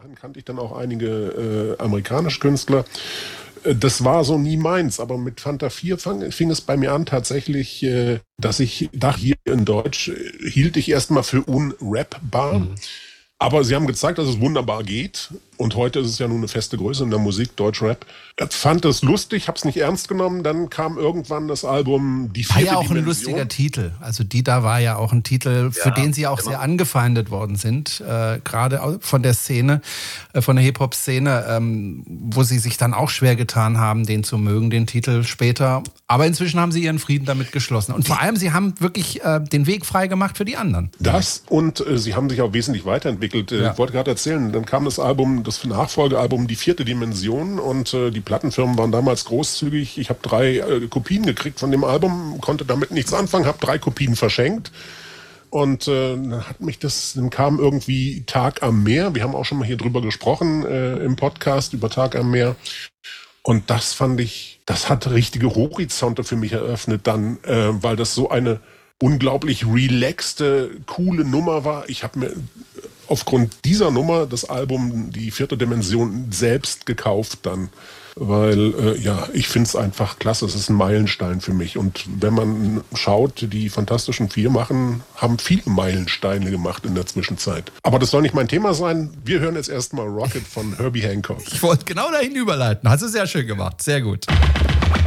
dahin kannte ich dann auch einige amerikanische Künstler. Das war so nie meins, aber mit Fanta 4 fing es bei mir an tatsächlich, dass ich dachte, hier in Deutsch hielt ich erstmal für unrappbar. Aber sie haben gezeigt, dass es wunderbar geht. Und heute ist es ja nun eine feste Größe in der Musik, Deutschrap. Ich fand es lustig, hab's nicht ernst genommen. Dann kam irgendwann das Album Die vierte War ja auch Dimension. ein lustiger Titel. Also Dida war ja auch ein Titel, für den sie auch sehr angefeindet worden sind. Gerade von der Szene, von der Hip-Hop-Szene, wo sie sich dann auch schwer getan haben, den zu mögen, den Titel später. Aber inzwischen haben sie ihren Frieden damit geschlossen. Und vor allem, sie haben wirklich den Weg frei gemacht für die anderen. Das und sie haben sich auch wesentlich weiterentwickelt. Ich wollte gerade erzählen, dann kam das Nachfolgealbum Die vierte Dimension und die Plattenfirmen waren damals großzügig. Ich habe 3 Kopien gekriegt von dem Album, konnte damit nichts anfangen, habe 3 Kopien verschenkt. Und dann kam irgendwie Tag am Meer. Wir haben auch schon mal hier drüber gesprochen im Podcast über Tag am Meer. Und das fand ich, das hat richtige Horizonte für mich eröffnet dann, weil das so eine unglaublich relaxte, coole Nummer war. Ich habe mir aufgrund dieser Nummer das Album Die vierte Dimension selbst gekauft dann, weil ich finde es einfach klasse. Es ist ein Meilenstein für mich. Und wenn man schaut, die Fantastischen Vier haben viele Meilensteine gemacht in der Zwischenzeit. Aber das soll nicht mein Thema sein. Wir hören jetzt erstmal Rocket von Herbie Hancock. Ich wollte genau dahin überleiten. Hast du sehr schön gemacht. Sehr gut.